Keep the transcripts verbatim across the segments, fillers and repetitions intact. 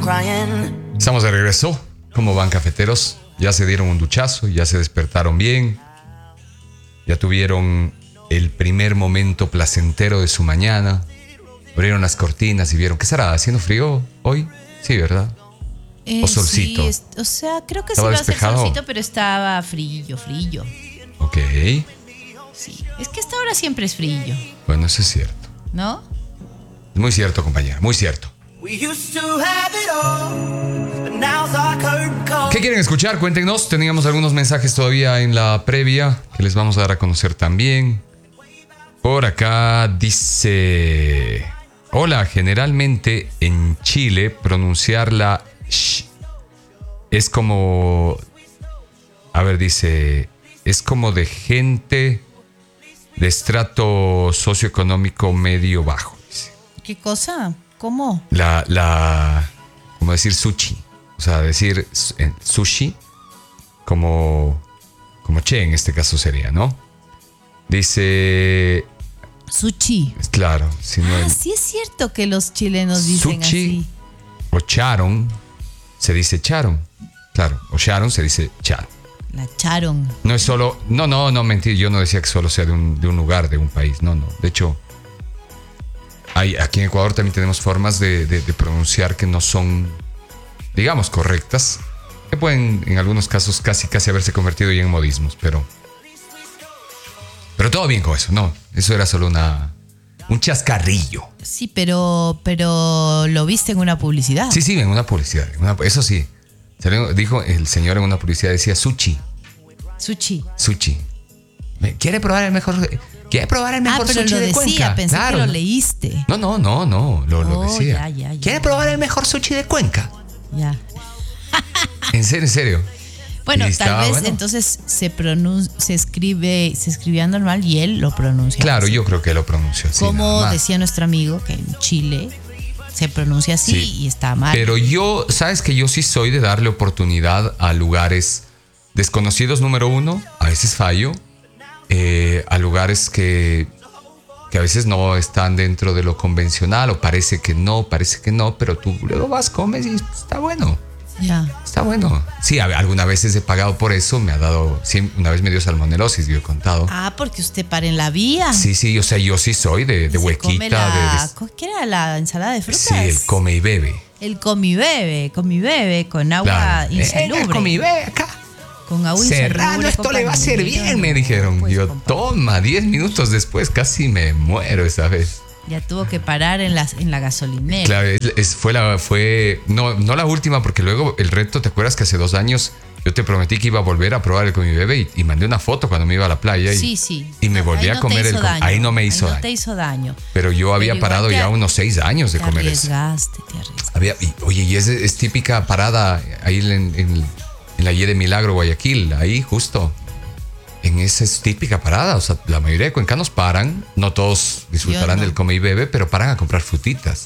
Estamos de regreso. ¿Cómo van, cafeteros? Ya se dieron un duchazo, ya se despertaron bien, ya tuvieron el primer momento placentero de su mañana, abrieron las cortinas y vieron. ¿Qué será? ¿Haciendo frío hoy? Sí, ¿verdad? Eh, ¿O solcito? Sí, es, o sea, creo que sí ¿Estaba va a ser despejado? solcito, pero estaba frillo, frillo. Ok. Sí, es que esta hora siempre es frillo, Bueno, eso es cierto. ¿no? Es muy cierto, compañera, muy cierto. ¿Qué quieren escuchar? Cuéntenos. Teníamos algunos mensajes todavía en la previa que les vamos a dar a conocer también. Por acá dice: hola, generalmente en Chile pronunciar la sh es como... A ver, dice... Es como de gente de estrato socioeconómico medio bajo. Dice. ¿Qué cosa? ¿Cómo? La, la... Como decir sushi. O sea, decir sushi como... Como che en este caso sería, ¿no? Dice... Sushi. Claro. Si no Ah, el, sí es cierto que los chilenos dicen sushi así. o charon se dice charon. Claro. O charon se dice charon. La charon. No es solo... No, no, no, mentir. Yo no decía que solo sea de un, de un lugar, de un país. No, no. De hecho, hay, aquí en Ecuador también tenemos formas de, de, de pronunciar que no son, digamos, correctas. Que pueden, en algunos casos, casi, casi haberse convertido ya en modismos. Pero... Pero todo bien con eso. No, eso era solo una... Un chascarrillo. Sí, pero, pero lo viste en una publicidad. Sí, sí, en una publicidad. En una, eso sí. Dijo el señor en una publicidad, decía sushi. Sushi. Sushi. ¿Quiere probar el mejor, quiere probar el mejor ah, pero sushi lo de decía, Cuenca? Pensé Claro. que lo leíste. No, no, no, no. Lo, lo Oh, decía. ya, ya, ya. ¿Quiere probar el mejor sushi de Cuenca? Ya. En serio, en serio. Bueno, Y tal estaba vez bueno. entonces se pronun- se escribe, se escribía normal y él lo pronuncia. Claro, así. yo creo que lo pronunció así. Como nada más. decía nuestro amigo, que en Chile se pronuncia así Sí. y está mal. Pero yo, sabes que yo sí soy de darle oportunidad a lugares desconocidos, número uno. A veces fallo. Eh, a lugares que, que a veces no están dentro de lo convencional, o parece que no, parece que no, pero tú luego vas, comes y está bueno. Ya. Está bueno. Sí, a- algunas veces he pagado por eso. Me ha dado... Sí, una vez me dio salmonelosis, yo he contado. Ah, porque usted para en la vía. Sí, sí, o sea, yo sí soy de, de Y se huequita. come la, de, de- ¿qué era la ensalada de frutas? sí, el come y bebe. El comi bebe, comi bebe con agua Claro. insalubre. Eh, el come y bebe acá. Con agua Serrano, insalubre. esto le va a hacer compañero. bien, me dijeron. Pues, Yo, compa. toma, diez minutos después casi me muero esa vez. Ya tuvo que parar en la, en la gasolinera. Claro, es, es- fue la, fue, no, no la última, porque luego el reto, ¿te acuerdas que hace dos años yo te prometí que iba a volver a probar el con mi bebé y, y mandé una foto cuando me iba a la playa? Y, Sí, sí. Y me volví Ahí a no te comer hizo el... daño. Ahí no me hizo Ahí daño. No te hizo daño. Pero yo había Pero igual parado te- ya unos seis años de Te comer eso. arriesgaste, te arriesgaste. Había, y, oye, y es, es típica parada ahí en, en, en la Y de Milagro, Guayaquil, ahí justo. En esa es típica parada. O sea, la mayoría de cuencanos paran. No todos disfrutarán Yo no. del come y bebe, pero paran a comprar frutitas.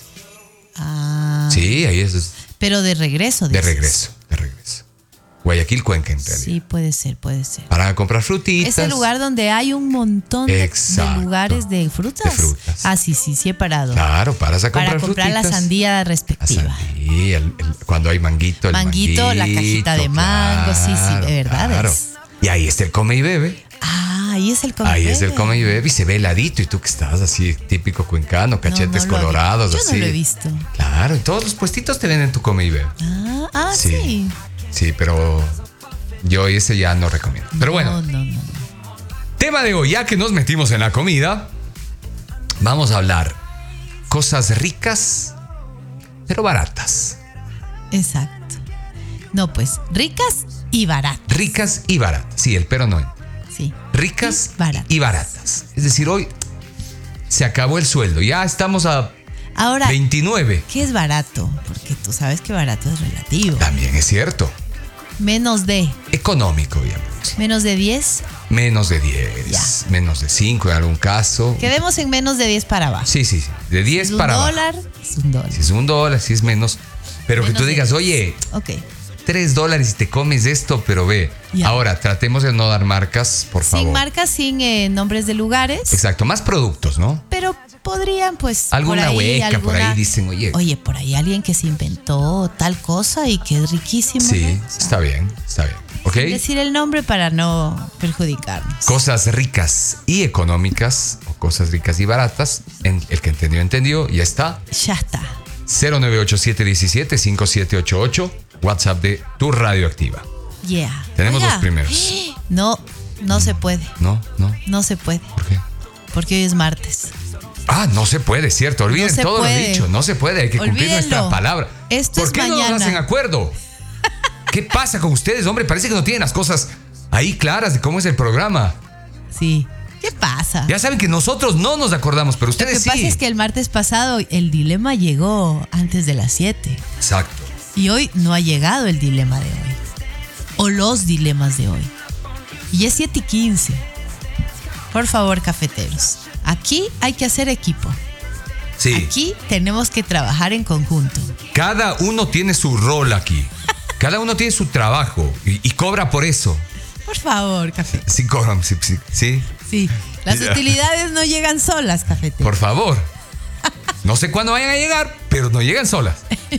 Ah. Sí, ahí es, es Pero de regreso, de dices. regreso, de regreso. Guayaquil, Cuenca, en realidad. Sí, puede ser, puede ser. Paran a comprar frutitas. Es el lugar donde hay un montón de, Exacto. de lugares de frutas. De frutas. Ah, sí, sí, sí he parado. Claro, paras a comprar Para comprar la frutitas. sandía La respectiva. sandía, el- el- cuando hay manguito, el Manguito, manguito, la cajita de mango, sí, sí, de verdad claro. es. Y ahí está el come y bebe. Ah, ahí es el come Ahí y es el bebe. come y bebe y se ve heladito. Y tú que estás así, típico cuencano, cachetes No, no lo he- colorados, yo así. no lo he visto. Claro, en todos los puestitos te venden tu come y bebe. Ah, ah sí. Sí. Sí, pero yo ese ya no recomiendo. Pero bueno, No, no, no, no. tema de hoy, ya que nos metimos en la comida, vamos a hablar cosas ricas, pero baratas. Exacto. No, pues, ricas y baratas. Ricas y baratas. Sí, el pero no. Sí. Ricas Y baratas. y baratas. Es decir, hoy se acabó el sueldo. Ya estamos a Ahora, veintinueve. ¿qué es barato? Porque tú sabes que barato es relativo. También es cierto. Menos de. Económico, obviamente. Menos de diez. Menos de diez, Ya. menos de cinco en algún caso. Quedemos en menos de diez para abajo. Sí, sí, sí. De diez Si es un para abajo. dólar, es un dólar. Si es un dólar, si es menos. Pero Menos que tú de digas, diez. oye, Ok. tres dólares y te comes esto, pero ve. Ya. Ahora, tratemos de no dar marcas, por favor. Sin marcas, sin eh, nombres de lugares. Exacto, más productos, ¿no? Pero podrían, pues. Alguna por ahí, hueca, alguna, por ahí dicen, oye. Oye, por ahí alguien que se inventó tal cosa y que es riquísimo. Sí, ¿no? O sea, está bien, está bien. ¿Ok? decir el nombre para no perjudicarnos. Cosas ricas y económicas, o cosas ricas y baratas. En, el que entendió, entendió, ya está. Ya está. cero nueve ocho siete uno siete cinco siete ocho ocho, WhatsApp de Tu Radioactiva. Yeah. Tenemos Oiga, los primeros. No, no se puede. No, no. No se puede. ¿Por qué? Porque hoy es martes. Ah, no se puede, cierto. Olviden No se todo puede. lo dicho. No se puede. Hay que cumplir Olvídenlo. nuestra palabra. Esto ¿Por es qué no mañana. nos hacen acuerdo? ¿Qué pasa con ustedes, hombre? Parece que no tienen las cosas ahí claras de cómo es el programa. Sí. ¿Qué pasa? Ya saben que nosotros no nos acordamos, pero Lo que ustedes sí. pasa es que el martes pasado el dilema llegó antes de las siete. Exacto. Y hoy no ha llegado el dilema de hoy. O los dilemas de hoy. Y es siete y quince. Por favor, cafeteros. Aquí hay que hacer equipo. Sí. Aquí tenemos que trabajar en conjunto. Cada uno tiene su rol aquí. Cada uno tiene su trabajo y, y cobra por eso. Por favor, café. Sí, cobran, sí, sí. sí. Sí, las Ya. utilidades no llegan solas, cafeteros. Por favor. No sé cuándo vayan a llegar, pero no llegan solas.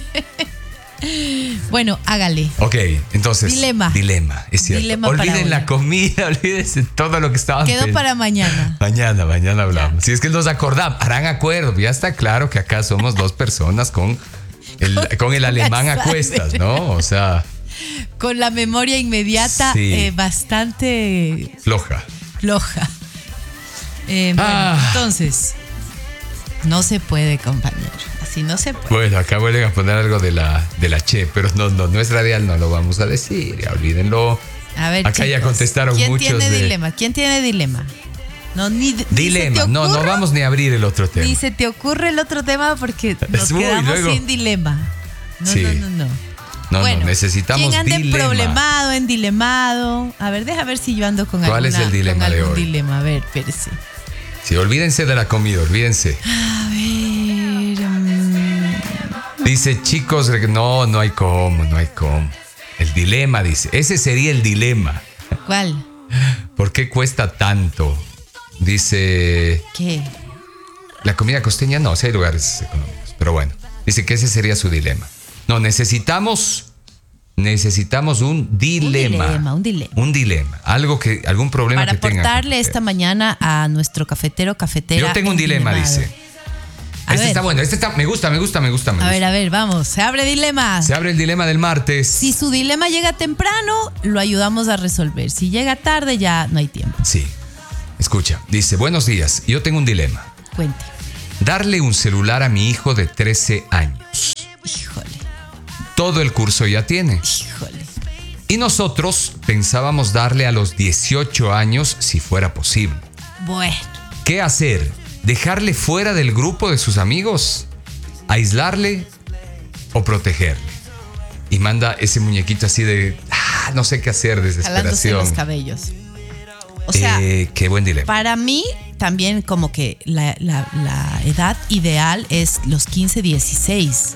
Bueno, hágale. Ok, entonces. Dilema. Dilema, es cierto. Dilema para Olviden hoy. la comida, olvídense todo lo que estaban Quedó pensando. para mañana. Mañana, mañana hablamos. Si es que nos acordamos, harán acuerdo. Ya está claro que acá somos dos personas con el, con, con el alemán a cuestas, ¿no? O sea. Con la memoria inmediata Sí. eh, bastante Floja. floja. Eh, bueno, Ah. entonces, no se puede, compañero. Así no se puede. Bueno, acá vuelven a poner algo de la, de la Che, pero no, no, no es radial, no lo vamos a decir. Ya olvídenlo. A ver, Acá ya chicos, contestaron ¿quién muchos tiene de- dilema? ¿Quién tiene dilema? No, ni, ni se Dilema. te No, no ocurra- vamos ni a abrir el otro tema. Ni se te ocurre el otro tema porque nos Uy, quedamos luego. sin dilema. No, Sí. no, no, no. No, Bueno, no, necesitamos ¿quién anda dilema. problemado, en dilemado? A ver, deja ver si yo ando con, ¿Cuál es alguna, el dilema con de algún hoy? dilema. A ver, espérese. Sí, olvídense de la comida, olvídense. A ver. mm, Dice, chicos, no, no hay cómo, no hay cómo. El dilema, dice. Ese sería el dilema. ¿Cuál? ¿Por qué cuesta tanto? Dice, ¿Qué? la comida costeña no, sí hay lugares económicos, pero bueno. Dice que ese sería su dilema. No, necesitamos, necesitamos un dilema. Un dilema, un dilema. Un dilema, algo que, algún problema Para que tenga. aportarle esta mañana a nuestro cafetero, cafetera. Yo tengo un dilema, endilemado. dice. A Este ver. está bueno, este está, me gusta, me gusta, me gusta, me A gusta. ver, a ver, vamos. Se abre dilema. Se abre el dilema del martes. Si su dilema llega temprano, lo ayudamos a resolver. Si llega tarde, ya no hay tiempo. Sí. Escucha, dice, buenos días, yo tengo un dilema. Cuente. Darle un celular a mi hijo de trece años. Híjole, Todo el curso ya tiene. híjole. Y nosotros pensábamos darle a los dieciocho años si fuera posible. Bueno, ¿Qué hacer? ¿Dejarle fuera del grupo de sus amigos? ¿Aislarle o protegerle? Y manda ese muñequito así de, ah, no sé qué hacer, jalándose desesperación. los cabellos. O sea, Eh, qué buen dilema. para mí también como que la, la- la edad ideal es los quince, dieciséis.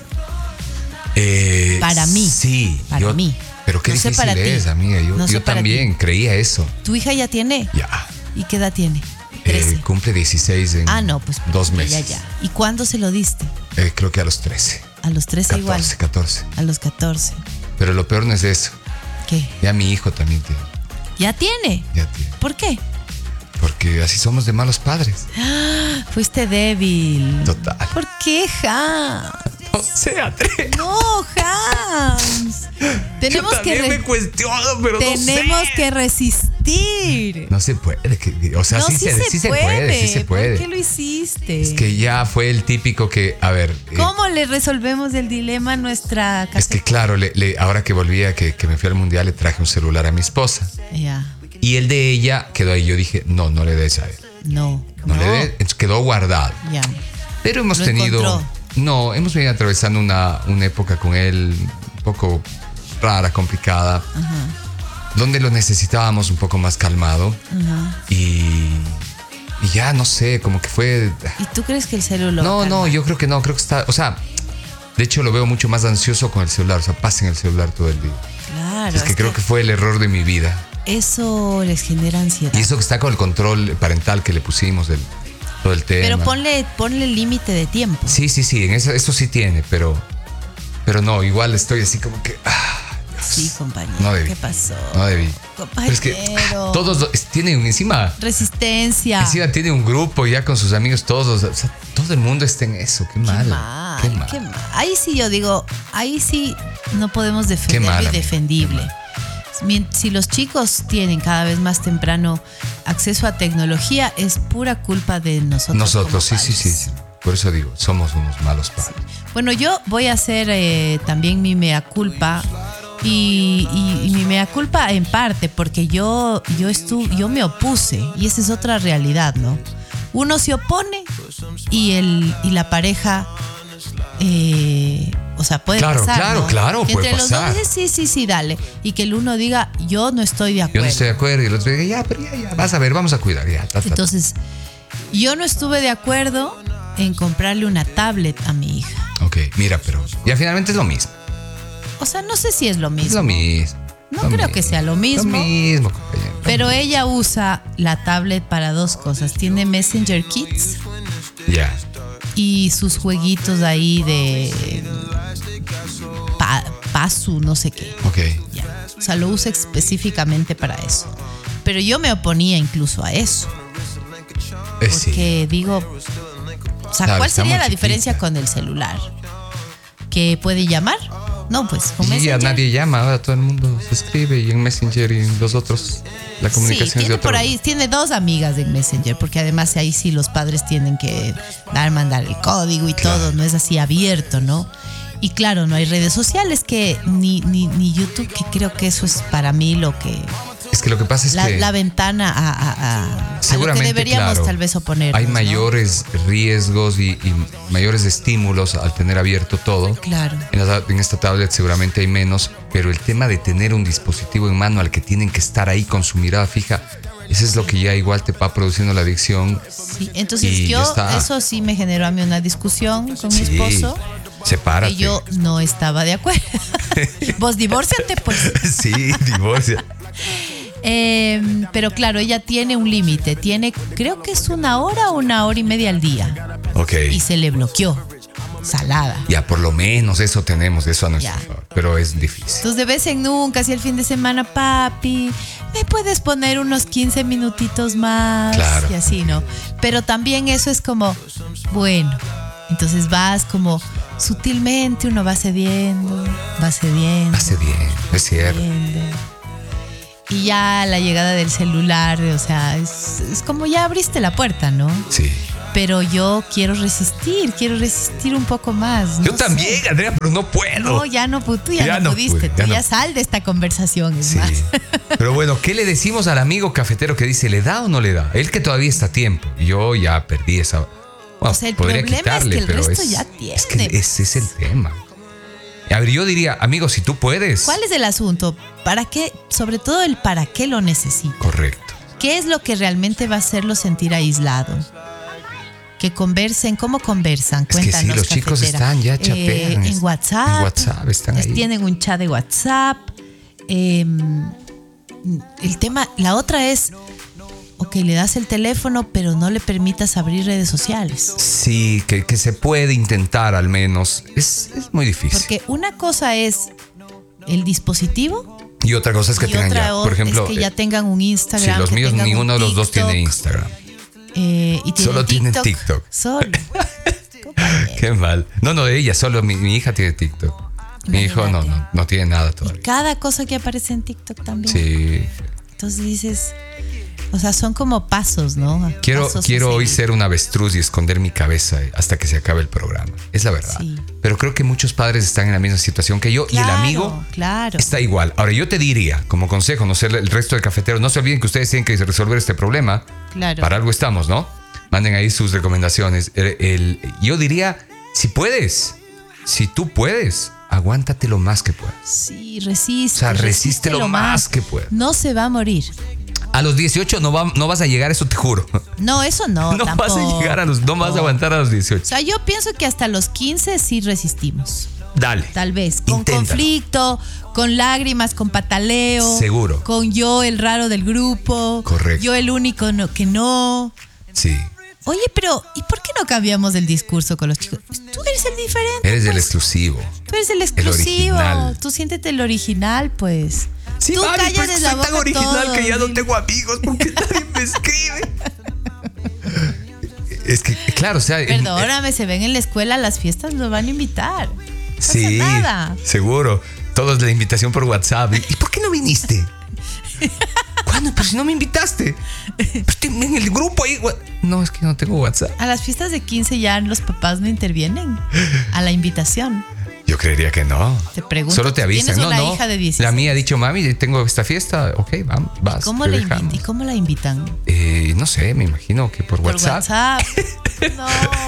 Eh, Para mí. Sí. Para yo- mí. Pero qué No sé difícil para ti. es, amiga. Yo, No sé yo para también creía eso. ¿Tu hija ya tiene? Ya. ¿Y qué edad tiene? Eh, trece. cumple dieciséis en Ah, no, pues dos ya, meses. ya. ¿Y cuándo se lo diste? Eh, creo que a los trece. A los trece igual. catorce, catorce. A los catorce. Pero lo peor no es eso. ¿Qué? Ya mi hijo también tiene. ¿Ya tiene? Ya tiene. ¿Por qué? Porque así somos de malos padres. Fuiste débil. Total. ¿Por qué, Hans? No se atreve. No, Hans. Tenemos Yo que también re- me cuestiono, pero tenemos no sé. que resistir. No se puede. que- O sea, No, sí, se, sí se puede, sí se puede. ¿Por qué lo hiciste? Es que ya fue el típico que, a ver. eh, ¿Cómo le resolvemos el dilema a nuestra casa? es que claro, le, le- ahora que volvía, que, que me fui al mundial, le traje un celular a mi esposa. Ya. Y el de ella quedó ahí. Yo dije, no, no le des a él. No. No, le des. Entonces quedó guardado. Ya. Pero hemos ¿Lo tenido. encontró? No, hemos venido atravesando una, una época con él un poco rara, complicada, Ajá. donde lo necesitábamos un poco más calmado. Ajá. Y, y ya no sé, como que fue. ¿Y tú crees que el celular? No, no, yo creo que no, creo que está. O sea, de hecho lo veo mucho más ansioso con el celular. O sea, pasa en el celular todo el día. Claro. Es que creo que fue el error de mi vida. eso les genera ansiedad. Y eso que está con el control parental que le pusimos del, todo el tema. Pero ponle, ponle límite de tiempo. Sí, sí, sí, en eso, eso sí tiene, pero, pero no, igual estoy así como que... Ah, sí, compañero. No debí. ¿Qué pasó? No debí. Compañero. Pero es que ah, todos tienen encima... Resistencia. Encima tiene un grupo ya con sus amigos todos. O sea, todo el mundo está en eso. Qué mal. Qué mal, qué mal. qué mal. Ahí sí yo digo, ahí sí no podemos defender mal, lo indefendible. Si los chicos tienen cada vez más temprano acceso a tecnología, es pura culpa de nosotros. Nosotros, sí, sí, sí, sí. Por eso digo, somos unos malos padres. Sí. Bueno, yo voy a hacer eh, también mi mea culpa. Y, y, y mi mea culpa en parte, porque yo, yo, estuve, yo me opuse, y esa es otra realidad, ¿no? Uno se opone y, el, y la pareja, eh, o sea, puede claro, pasar, Claro, ¿no? claro, que puede entre pasar. los dos dice, sí, sí, sí, dale. Y que el uno diga, yo no estoy de acuerdo. Yo no estoy de acuerdo. Y el otro diga, ya, pero ya, ya, vas a ver, vamos a cuidar. Ya, ta, ta, ta. Entonces, yo no estuve de acuerdo en comprarle una tablet a mi hija. Ok, mira, pero ya finalmente es lo mismo. O sea, no sé si es lo mismo. Es lo mismo. No lo creo mismo, que sea lo mismo. Lo mismo, compañero. Pero ella usa la tablet para dos cosas. Tiene Messenger Kids Ya. y sus jueguitos ahí de pa, Pasu, no sé qué. Ok. Ya. O sea, lo usa específicamente para eso. Pero yo me oponía incluso a eso. Eh, sí. Porque digo, o sea, Claro, ¿cuál está sería muy la diferencia chiquita. con el celular? ¿Que puede llamar? No, pues con Y ya Messenger. nadie llama, ahora todo el mundo se escribe y en Messenger y en los otros la comunicación Sí, es de tiene otro. por ahí, tiene dos amigas en Messenger, porque además ahí sí los padres tienen que dar, mandar el código y Claro. todo, no es así abierto, ¿no? Y claro, no hay redes sociales que ni, ni, ni YouTube, que creo que eso es para mí lo que... Es que lo que pasa es La, que la ventana a, a, a, a seguramente, lo que deberíamos claro, tal vez oponernos, hay ¿no? mayores riesgos y, y mayores estímulos al tener abierto todo. Claro. En, la- en esta tablet seguramente hay menos, pero el tema de tener un dispositivo en mano al que tienen que estar ahí con su mirada fija, eso es lo que ya igual te va produciendo la adicción. Sí, entonces Y ya yo, está. eso sí me generó a mí una discusión con mi Sí, esposo, sepárate. que yo no estaba de acuerdo. Vos divórciate, pues. Sí, divorcia. Eh, pero claro, ella tiene un límite. Tiene, creo que es una hora o una hora y media al día. Ok. Y se le bloqueó. Salada. Ya, por lo menos eso tenemos, eso a nuestro Ya. favor. Pero es difícil. Entonces, de vez en nunca, si el fin de semana, papi, ¿me puedes poner unos quince minutitos más? Claro. Y así, ¿no? Pero también eso es como, bueno, entonces vas como sutilmente, uno va cediendo, va cediendo. Hace bien, es cierto. cediendo. Y ya la llegada del celular, o sea, es, es como ya abriste la puerta, ¿no? Sí. Pero yo quiero resistir, quiero resistir un poco más. Yo no también, sé. Andrea, pero no puedo. No, ya no, pu- tú ya, Ya no, no pudiste, pude, tú ya ya, no. sal de esta conversación, es Sí. más. Pero bueno, ¿qué le decimos al amigo cafetero que dice, ¿le da o no le da? Él que todavía está a tiempo. Yo ya perdí esa... Bueno, O sea, el podría problema es quitarle, que el pero resto es, ya es que tiene. ese es el tema. A ver, yo diría, amigo, si tú puedes... ¿Cuál es el asunto? ¿Para qué? Sobre todo el para qué lo necesita. Correcto. ¿Qué es lo que realmente va a hacerlo sentir aislado? Que conversen, ¿cómo conversan? Es que sí, Cuéntanos, los chicos cafetera. están ya Eh, chatean. en WhatsApp. En WhatsApp están Es- ahí. Tienen un chat de WhatsApp. Eh, el tema, la otra es, ok, le das el teléfono, pero no le permitas abrir redes sociales. Sí, que, que se puede intentar al menos. Es, es muy difícil. Porque una cosa es el dispositivo Y otra cosa es que y tengan otra ya, o- por ejemplo... es que ya eh, tengan un Instagram. sí, los que míos, tengan ninguno un de los dos TikTok, tiene Instagram. eh, y tienen Solo tienen TikTok. Solo. Compañero. Qué mal. No, no, ella, solo mi, mi hija tiene TikTok. Mi hijo no, no, no tiene nada todavía. Cada cosa que aparece en TikTok también. Sí. Entonces dices, o sea, son como pasos, ¿no? Quiero, Pasos a quiero hoy seguir. ser un avestruz y esconder mi cabeza hasta que se acabe el programa. Es la verdad. Sí. Pero creo que muchos padres están en la misma situación que yo y el Claro, amigo claro. está igual. Ahora, yo te diría, como consejo, no sé, el resto del cafetero, no se olviden que ustedes tienen que resolver este problema. Claro. Para algo estamos, ¿no? Manden ahí sus recomendaciones. El- el- yo diría, si puedes, si tú puedes, aguántate lo más que puedas. Sí, resiste. O sea, resiste lo más que puedas. No se va a morir. A los dieciocho no, va- no vas a llegar, eso te juro. No, eso no. No tampoco. vas a llegar a los, no vas a aguantar a los O dieciocho. sea, yo pienso que hasta los quince sí resistimos. Dale. Tal vez. Con Inténtalo. conflicto, con lágrimas, con pataleo. Seguro. Con yo el raro del grupo. Correcto. Yo el único no- que no. Sí. Oye, pero ¿y por qué no cambiamos el discurso con los chicos? Tú eres el diferente. Eres pues. el exclusivo. Tú eres el exclusivo. El original. Tú siéntete el original, pues. Sí, Tú mami, cállate pues la soy tan boca original todo, que ya no dile. tengo amigos porque nadie me escribe. Es que, claro, o sea... Perdóname, se ven en la escuela, las fiestas los van a invitar. No sí, pasa nada. seguro. Todos la invitación por WhatsApp. ¿Y por qué no viniste? ¿Cuándo? Pero si no me invitaste. Pues en el grupo ahí. No, es que no tengo WhatsApp. A las fiestas de quince ya los papás no intervienen a la invitación. Yo creería que no. Te pregunto. Solo te avisan. ¿Tienes No, una no. hija de dieciséis? La mía ha dicho, mami, tengo esta fiesta. Ok, vamos, vas. ¿Cómo te la dejamos. invitan? ¿Y cómo la invitan? Eh, no sé, me imagino que por, Por WhatsApp. WhatsApp. No.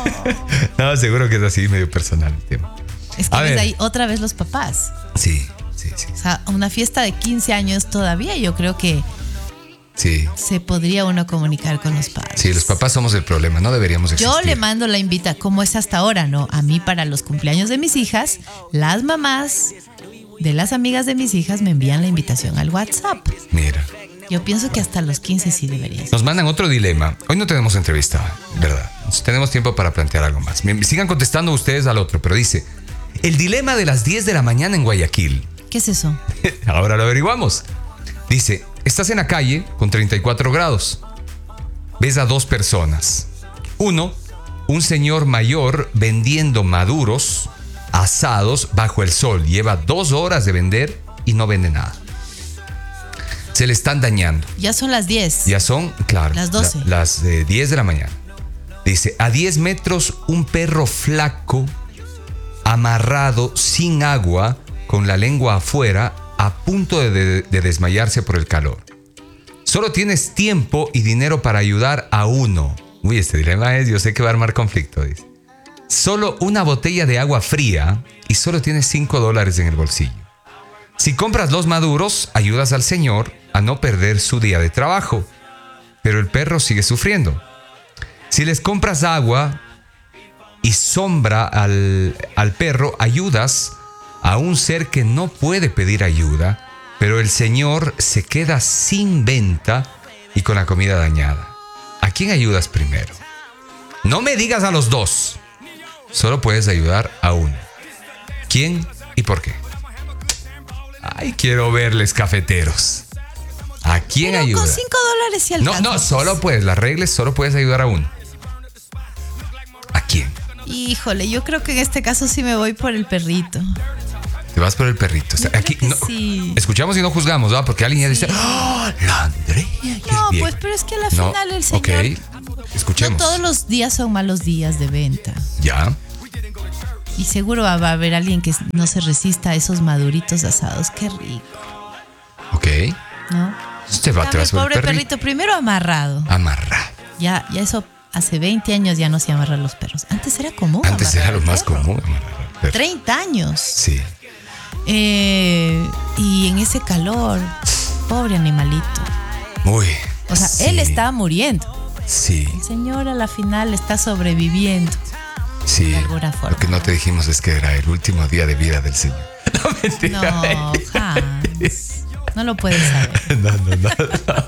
No, seguro que es así, medio personal el tema. Es que A ves ver. ahí otra vez los papás. Sí, sí, sí. O sea, una fiesta de quince años todavía yo creo que Sí, se podría uno comunicar con los padres. sí, los papás somos el problema, no deberíamos existir. Yo le mando la invita, como es hasta ahora, ¿no? A mí para los cumpleaños de mis hijas, las mamás de las amigas de mis hijas me envían la invitación al WhatsApp. Mira. Yo pienso que hasta los quince sí deberían. Nos mandan otro dilema. Hoy no tenemos entrevista, ¿verdad? Tenemos tiempo para plantear algo más. Me- Sigan contestando ustedes al otro, pero dice, el dilema de las diez de la mañana en Guayaquil. ¿Qué es eso? Ahora lo averiguamos. Dice, estás en la calle con treinta y cuatro grados. Ves a dos personas. Uno, un señor mayor vendiendo maduros asados bajo el sol. Lleva dos horas de vender y no vende nada. Se le están dañando. Ya son las diez. Ya son, claro, Las doce. la- las eh, diez de la mañana. Dice, a diez metros un perro flaco, amarrado, sin agua, con la lengua afuera, a punto de, de- de desmayarse por el calor. Solo tienes tiempo y dinero para ayudar a uno. Uy, este dilema es, yo sé que va a armar conflicto, dice. Solo una botella de agua fría y solo tienes cinco dólares en el bolsillo. Si compras los maduros, ayudas al señor a no perder su día de trabajo. Pero el perro sigue sufriendo. Si les compras agua y sombra al, al perro, ayudas a un ser que no puede pedir ayuda, pero el señor se queda sin venta y con la comida dañada. ¿A quién ayudas primero? No me digas a los dos. Solo puedes ayudar a uno. ¿Quién y por qué? Ay, quiero verles cafeteros. ¿A quién Pero ayuda? con cinco dólares sí No, alcanza. no, solo puedes, las reglas solo puedes ayudar a uno. ¿A quién? Híjole, yo creo que en este caso sí me voy por el perrito. Te vas por el perrito. O sea, Yo creo aquí que no, sí. escuchamos y no juzgamos, ¿va? Porque alguien ya dice, ¡oh, la Andrea! qué No, bien". pues, pero es que a la No, final el señor... ok, escuchemos. No todos los días son malos días de venta. Ya, Y seguro va a haber alguien que no se resista a esos maduritos asados. Qué rico, ok. ¿no? Usted va, te Dame, vas por el pobre perrito. perrito, primero amarrado. Amarrado. Ya, ya eso hace veinte años ya no se amarran los perros. Antes era común. Antes amarrar era lo al más perro. común. amarrar al perro. treinta años. Sí. Eh, y en ese calor, pobre animalito. Uy. O sea, sí, él está muriendo. Sí, El señor a la final está sobreviviendo. sí. de alguna forma. Lo que no te dijimos es que era el último día de vida del Señor. No, mentira. No, Hans. No lo puedes saber. No, no, no.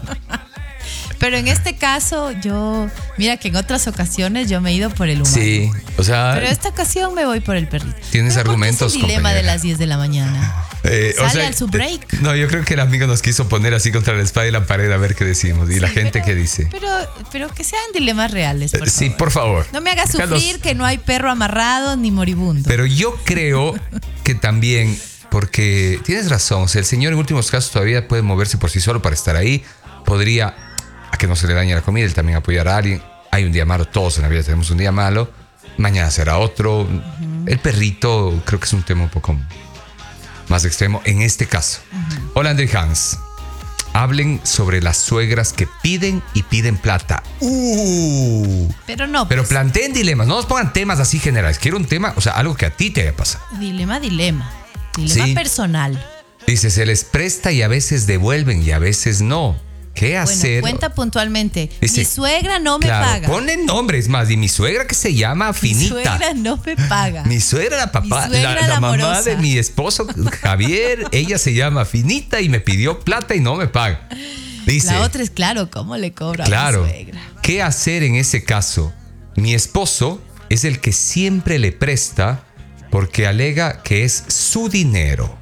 Pero en este caso, yo. Mira que en otras ocasiones yo me he ido por el humano. Sí, o sea, Pero esta ocasión me voy por el perrito. Tienes ¿Pero por qué argumentos, ese dilema compañera? de las diez de la mañana. eh, o Sale sea, al su break. No, yo creo que el amigo nos quiso poner así contra la espada y la pared a ver qué decimos. Y la Sí, gente pero- qué dice. Pero, pero que sean dilemas reales, por Eh, sí, favor. por favor. No me hagas Déjanos- sufrir que no hay perro amarrado ni moribundo. Pero yo creo que también, porque tienes razón, o sea, el Señor en últimos casos todavía puede moverse por sí solo para estar ahí. Podría, a que no se le dañe la comida, él también apoyar a alguien. Hay un día malo, todos en la vida tenemos un día malo. Mañana será otro. Uh-huh. El perrito creo que es un tema un poco más extremo en este caso. Uh-huh. Hola, André Hans. Hablen sobre las suegras que piden y piden plata. Uh, pero no. pero pues, planteen dilemas, no nos pongan temas así generales. Quiero un tema, o sea, algo que a ti te haya pasado. Dilema, dilema. Dilema Sí. personal. Dice, se les presta y a veces devuelven y a veces no. ¿Qué hacer? Bueno, cuenta puntualmente. Dice, mi suegra no me claro, paga. Ponen nombres más. Y mi suegra que se llama Finita. Mi suegra no me paga. Mi suegra, la papá, Mi suegra, la, la la mamá amorosa. de mi esposo Javier, ella se llama Finita y me pidió plata y no me paga. Dice, La otra es claro, ¿cómo le cobra claro, a mi suegra? ¿qué hacer en ese caso? Mi esposo es el que siempre le presta porque alega que es su dinero.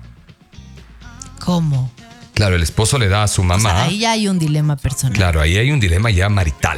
¿Cómo? Claro, el esposo le da a su mamá. O sea, ahí ya hay un dilema personal. Claro, ahí hay un dilema ya marital.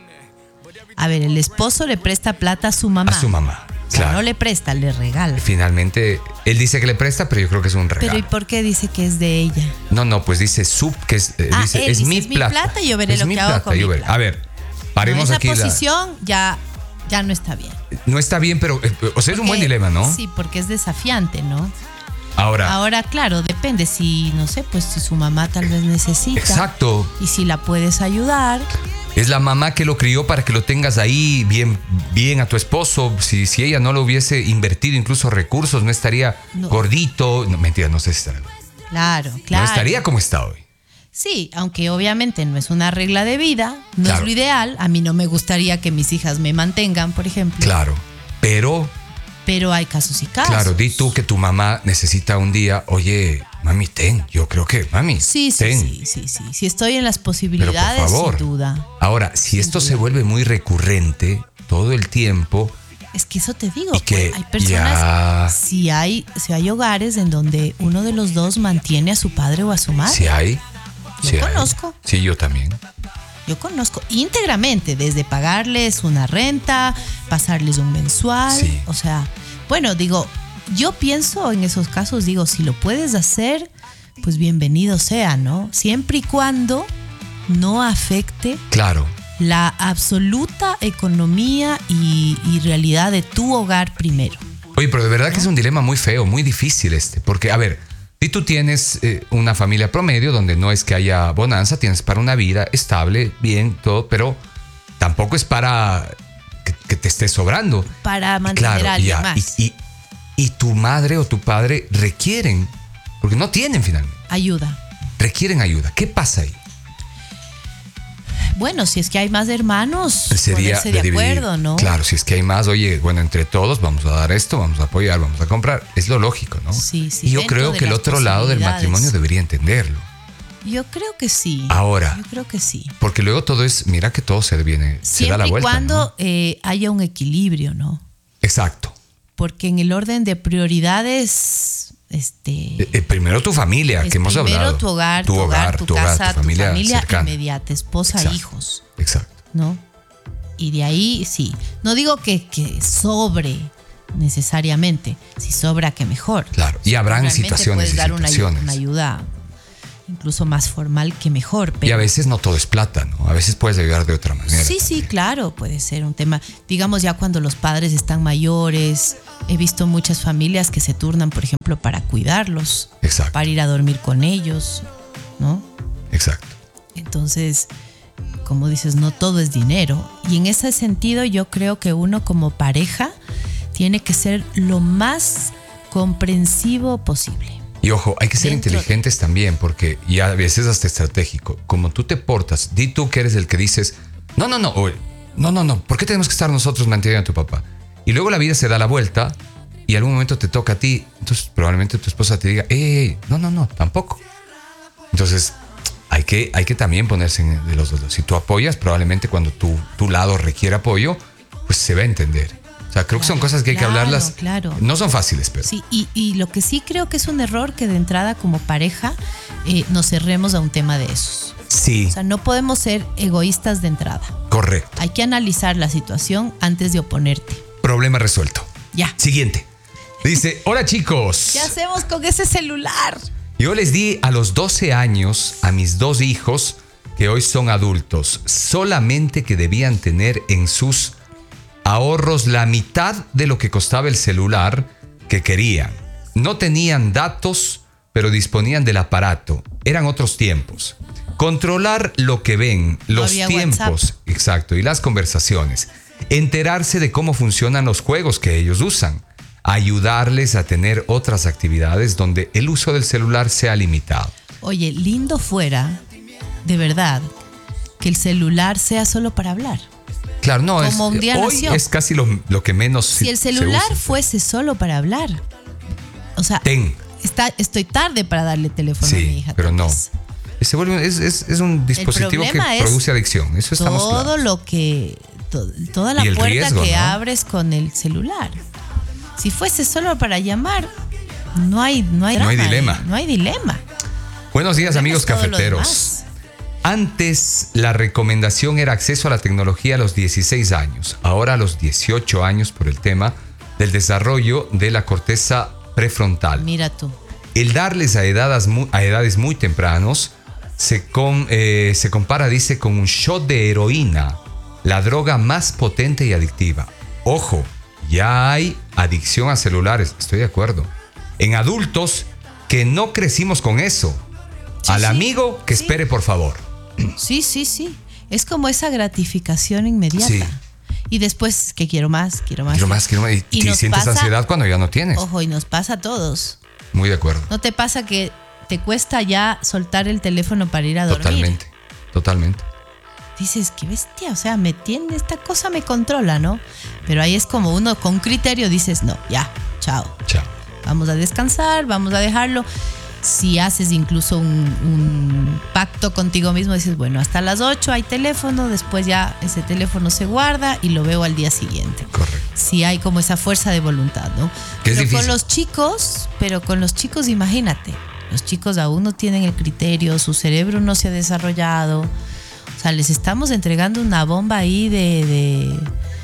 A ver, el esposo le presta plata a su mamá. A su mamá, O sea, claro. no le presta, le regala. Finalmente, él dice que le presta, pero yo creo que es un regalo. Pero ¿y por qué dice que es de ella? No, no, pues dice sub, que es, eh, Ah, dice, él es dice, mi es mi plata. plata y yo veré Es lo mi que hago plata, con yo mi veré. plata. A ver, paremos No, esa aquí. la- posición ya, ya no está bien. No está bien, pero, eh, o sea, es un buen Porque- dilema, ¿no? Sí, porque es desafiante, ¿no? Ahora, Ahora, claro, depende si, no sé, pues si su mamá tal vez necesita. exacto. Y si la puedes ayudar. Es la mamá que lo crió para que lo tengas ahí bien, bien a tu esposo. Si, si ella no lo hubiese invertido incluso recursos, no estaría No. gordito. No, mentira, no sé si estará. Claro, claro. No estaría como está hoy. Sí, aunque obviamente no es una regla de vida, no Claro. es lo ideal. A mí no me gustaría que mis hijas me mantengan, por ejemplo. Claro, pero, Pero hay casos y casos. claro, di tú que tu mamá necesita un día, oye, mami, ten. Yo creo que, mami, Sí, sí, ten. sí, sí, sí. Si estoy en las posibilidades, favor. sin duda. Ahora, si esto se vuelve muy recurrente todo el tiempo, Es que eso te digo, Y que pues, hay personas, ya- si hay, si hay hogares en donde uno de los dos mantiene a su padre o a su madre. si hay. Yo sí hay. conozco. Sí, yo también. Yo conozco íntegramente, desde pagarles una renta, pasarles un mensual, Sí. o sea, bueno, digo, yo pienso en esos casos, digo, si lo puedes hacer, pues bienvenido sea, ¿no? Siempre y cuando no afecte Claro. la absoluta economía y, y realidad de tu hogar primero. Oye, pero de verdad que es un dilema muy feo, muy difícil este. Porque, a ver, si tú tienes eh, una familia promedio donde no es que haya bonanza, tienes para una vida estable, bien, todo, pero tampoco es para que, que te esté sobrando. Para mantener Claro, a alguien ya, más. Y, y, y tu madre o tu padre requieren, porque no tienen finalmente, Ayuda. requieren ayuda. ¿Qué pasa ahí? Bueno, si es que hay más hermanos, Sería ponerse de dividir. acuerdo, ¿no? Claro, si es que hay más, oye, bueno, entre todos vamos a dar esto, vamos a apoyar, vamos a comprar. Es lo lógico, ¿no? Sí, sí, Y yo dentro creo de que el las otro lado del posibilidades. matrimonio debería entenderlo. Yo creo que sí. Ahora. Yo creo que sí. Porque luego todo es, mira que todo se viene, se da la Siempre y vuelta. cuando ¿no? eh, haya un equilibrio, ¿no? Exacto. Porque en el orden de prioridades, este, Eh, eh, primero tu familia, es que hemos primero hablado. tu hogar, tu hogar, tu, tu hogar, casa, tu familia, tu familia cercana. inmediata, esposa, Exacto. hijos, Exacto. ¿no? Y de ahí sí. No digo que, que sobre necesariamente. Si sobra, que mejor. Claro. Y habrán Realmente situaciones puedes y dar una, ayu- situaciones. una ayuda incluso más formal que mejor. Pero Y a veces no todo es plata, ¿no? A veces puedes ayudar de otra manera. sí, sí, también. claro, puede ser un tema. Digamos, ya cuando los padres están mayores, he visto muchas familias que se turnan, por ejemplo, para cuidarlos, Exacto. para ir a dormir con ellos, ¿no? Exacto. Entonces, como dices, no todo es dinero. Y en ese sentido, yo creo que uno como pareja tiene que ser lo más comprensivo posible. Y ojo, hay que ser Dentro de- inteligentes también, porque y a veces hasta estratégico. Como tú te portas, di tú que eres el que dices, no, no, no, oye, no, no, no, ¿por qué tenemos que estar nosotros manteniendo a tu papá? Y luego la vida se da la vuelta y algún momento te toca a ti, entonces probablemente tu esposa te diga, hey, no, no, no, tampoco. Entonces, hay que, hay que también ponerse en de los dos lados. Si tú apoyas, probablemente cuando tu, tu lado requiere apoyo, pues se va a entender. O sea, creo que son Claro, cosas que hay que claro, hablarlas. claro. No son fáciles, pero... Sí, y, y lo que sí creo que es un error que de entrada como pareja eh, nos cerremos a un tema de esos. Sí, O sea, no podemos ser egoístas de entrada. correcto. Hay que analizar la situación antes de oponerte. Problema resuelto. Ya. Siguiente. Dice, hola chicos. ¿Qué hacemos con ese celular? Yo les di a los doce años a mis dos hijos, que hoy son adultos, solamente que debían tener en sus ahorros la mitad de lo que costaba el celular que querían. No tenían datos, pero disponían del aparato. Eran otros tiempos. Controlar lo que ven, los había tiempos, WhatsApp. exacto, y las conversaciones. Enterarse de cómo funcionan los juegos que ellos usan. Ayudarles a tener otras actividades donde el uso del celular sea limitado. Oye, lindo fuera, de verdad, que el celular sea solo para hablar. Claro, no, es, Como un día hoy nació. es casi lo, lo que menos Si el se celular usa. fuese solo para hablar, o sea, Ten, está, estoy tarde para darle teléfono a mi sí, hija. pero tal no. vez. Se vuelve, es, es, es un dispositivo que problema es produce adicción, eso estamos Todo claros. lo que to- toda la Y el puerta riesgo, que ¿no? abres con el celular. Si fuese solo para llamar, no hay, no hay, No hay drama, dilema. eh, no hay dilema. Buenos días, amigos Todo lo cafeteros. demás. Antes la recomendación era acceso a la tecnología a los dieciséis años, ahora a los dieciocho años por el tema del desarrollo de la corteza prefrontal. Mira tú. El darles a edades muy, a edades muy tempranos se, com- eh, se compara, dice, con un shot de heroína, la droga más potente y adictiva. Ojo, ya hay adicción a celulares, estoy de acuerdo. En adultos que no crecimos con eso. Sí, Al sí, amigo que sí. espere, por favor. Sí, sí, sí. Es como esa gratificación inmediata. Sí. Y después, que quiero más, quiero más. Quiero más, quiero más. Y, Y y nos sientes pasa- ansiedad cuando ya no tienes. Ojo, y nos pasa a todos. Muy de acuerdo. ¿No te pasa que te cuesta ya soltar el teléfono para ir a dormir? Totalmente, totalmente. Dices, qué bestia, o sea, me tiene, esta cosa me controla, ¿no? Pero ahí es como uno con criterio dices, no, ya, chao. Chao. Vamos a descansar, vamos a dejarlo. Si haces incluso un, un pacto contigo mismo, dices, bueno, hasta las ocho hay teléfono, después ya ese teléfono se guarda y lo veo al día siguiente. Correcto. Si hay como esa fuerza de voluntad, ¿no? Que es Pero con difícil. los chicos, pero con los chicos, imagínate, los chicos aún no tienen el criterio, su cerebro no se ha desarrollado. O sea, les estamos entregando una bomba ahí de, de,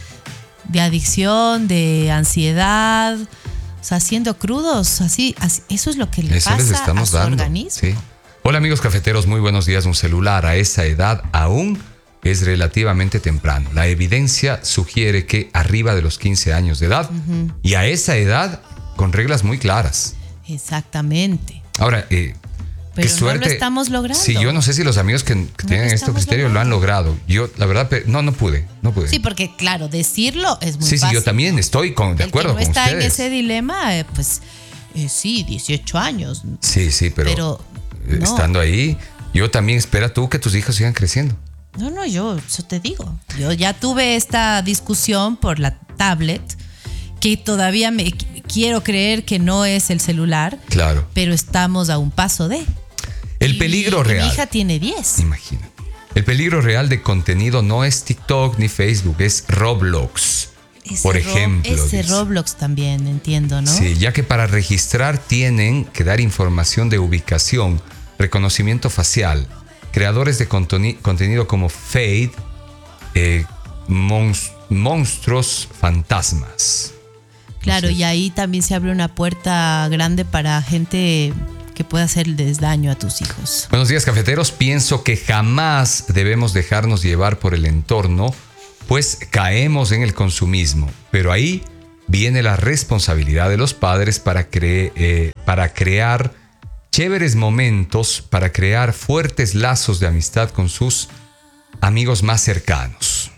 de adicción, de ansiedad. O sea, siendo crudos, así, así eso es lo que le Eso pasa les estamos a su dando. organismo. Sí. Hola, amigos cafeteros, muy buenos días. Un celular a esa edad aún es relativamente temprano. La evidencia sugiere que arriba de los quince años de edad y a esa edad con reglas muy claras. Exactamente. Ahora, eh, Pero qué no suerte. lo estamos logrando. Sí, yo no sé si los amigos que, que lo tienen este estamos criterio lo han logrado. Yo, la verdad, pe- no, no pude, no pude. Sí, porque claro, decirlo es muy sí, sí, fácil. yo también estoy con, de El acuerdo que no con está ustedes. en ese dilema, eh, pues eh, sí, dieciocho años. Sí, sí, pero, Pero, eh, no. estando ahí, yo también espera tú que tus hijos sigan creciendo. No, no, yo, eso te digo. Yo ya tuve esta discusión por la tablet, que todavía me qu- quiero creer que no es el celular, Claro. pero estamos a un paso de. El Y- peligro y real. Mi hija tiene diez. Imagina. El peligro real de contenido no es TikTok ni Facebook, es Roblox. Ese por Ro- ejemplo. Ese dice. Roblox también, entiendo, ¿no? Sí, ya que para registrar tienen que dar información de ubicación, reconocimiento facial. Creadores de contoni- contenido como Fade, eh, mons- monstruos fantasmas. Claro, Entonces, y ahí también se abre una puerta grande para gente que pueda hacerles daño a tus hijos. Buenos días, cafeteros. Pienso que jamás debemos dejarnos llevar por el entorno, pues caemos en el consumismo. Pero ahí viene la responsabilidad de los padres para, cre- eh, para crear chéveres momentos, para crear fuertes lazos de amistad con sus amigos más cercanos.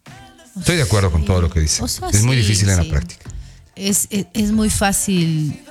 Estoy de acuerdo con todo lo que dice. O sea, es muy sí, difícil en sí. la práctica. Es, es, es muy fácil